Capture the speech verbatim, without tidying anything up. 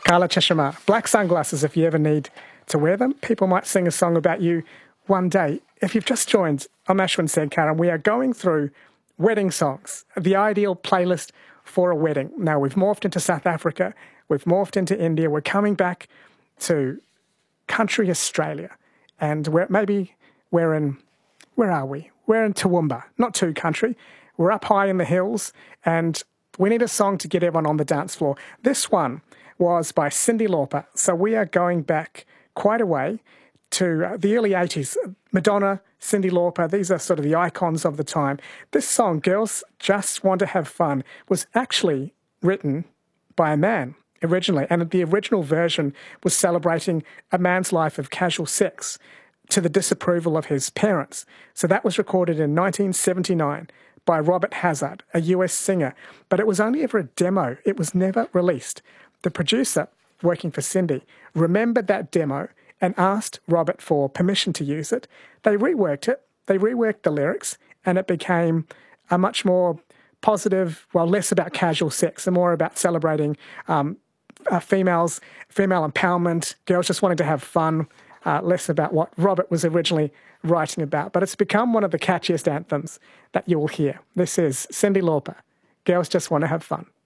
Kala Chashma, black sunglasses if you ever need to wear them. People might sing a song about you one day. If you've just joined, I'm Ashwin Sankar, and we are going through wedding songs, the ideal playlist for a wedding. Now, we've morphed into South Africa, we've morphed into India, we're coming back to country Australia, and we're, maybe we're in, where are we? We're in Toowoomba, not too country. We're up high in the hills, and we need a song to get everyone on the dance floor. This one was by Cyndi Lauper, so we are going back quite a way to uh, the early eighties. Madonna, Cyndi Lauper, these are sort of the icons of the time. This song, Girls Just Want to Have Fun, was actually written by a man originally, and the original version was celebrating a man's life of casual sex to the disapproval of his parents. So that was recorded in nineteen seventy-nine by Robert Hazard, a U S singer, but it was only ever a demo. It was never released. The producer, working for Cyndi, remembered that demo and asked Robert for permission to use it. They reworked it, they reworked the lyrics, and it became a much more positive, well, less about casual sex and more about celebrating um, uh, females, female empowerment, girls just wanting to have fun, uh, less about what Robert was originally writing about. But it's become one of the catchiest anthems that you will hear. This is Cyndi Lauper, Girls Just Want to Have Fun.